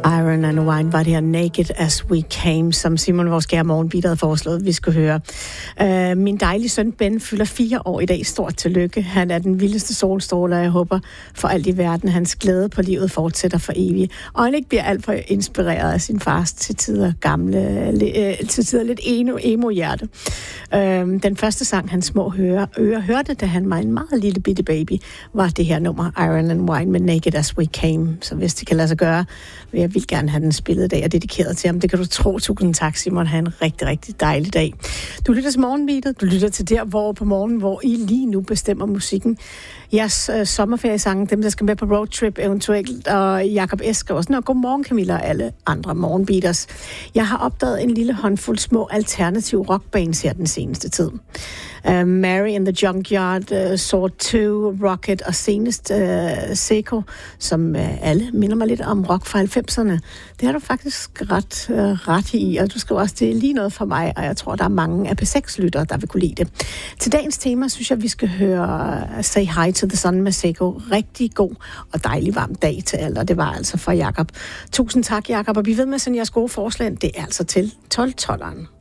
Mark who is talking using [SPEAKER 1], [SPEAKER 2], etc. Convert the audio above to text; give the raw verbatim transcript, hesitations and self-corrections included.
[SPEAKER 1] Iron and Wine var det her Naked As We Came, som Simon, vores kære morgenbeat, havde foreslået, vi skulle høre. Uh, min dejlige søn Ben fylder fire år i dag. Stort tillykke. Han er den vildeste solstråle, og jeg håber for alt i verden, hans glæde på livet fortsætter for evigt. Og han ikke bliver alt for inspireret af sin fars til tider gamle, uh, til tider lidt emo-hjerte. Uh, den første sang, hans små høre, ører hørte, da han var en meget lille bitte baby, var det her nummer Iron and Wine med Naked As We Came. Så hvis det kan lade sig gøre, vil jeg vil gerne have den spillet i dag og dedikeret til ham. Det kan du tro. Tusind tak, Simon. Ha' en rigtig, rigtig dejlig dag. Du lytter til Morgenbeatet. Du lytter til der, hvor på morgen, hvor I lige nu bestemmer musikken. Jeres øh, sommerferiesange, dem der skal med på roadtrip eventuelt, og Jakob Eskersson, og godmorgen Camilla og alle andre morgenbeaters. Jeg har opdaget en lille håndfuld små alternative rockbands her den seneste tid. Uh, Mary in the Junkyard, uh, Sword to, Rocket og senest uh, Seco, som uh, alle minder mig lidt om rock fra halvfemserne. Det har du faktisk ret, uh, ret i, og du skriver også, det er lige noget for mig, og jeg tror, der er mange af P seks-lyttere, der vil kunne lide det. Til dagens tema, synes jeg, vi skal høre uh, Say Hi to the Sun med Seco. Rigtig god og dejlig varm dag til alle, og det var altså for Jakob. Tusind tak, Jakob, og vi ved med sådan jeres gode forslag, det er altså til tolv-tolleren.